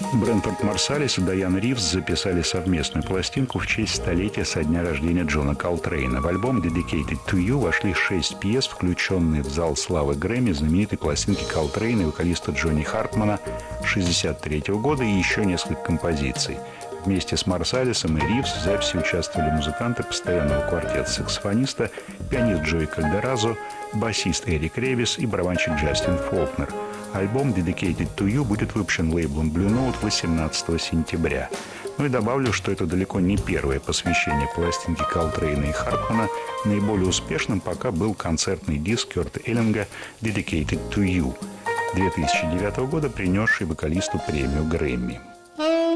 Брентфорд Марсалис и Дайан Ривз записали совместную пластинку в честь столетия со дня рождения Джона Колтрейна. В альбом «Dedicated to You» вошли 6 пьес, включенные в зал славы Грэмми знаменитой пластинки Колтрейна и вокалиста Джонни Хартмана 1963 года и еще несколько композиций. Вместе с Марсалисом и Ривз в записи участвовали музыканты постоянного квартета саксофониста, пианист Джои Кальдеразо, басист Эрик Ревис и барабанщик Джастин Фолкнер. Альбом «Dedicated to You» будет выпущен лейблом Blue Note 18 сентября. Ну и добавлю, что это далеко не первое посвящение пластинки Колтрейна и Хартмана. Наиболее успешным пока был концертный диск Кёрта Эллинга «Dedicated to You» 2009 года, принесший вокалисту премию Грэмми.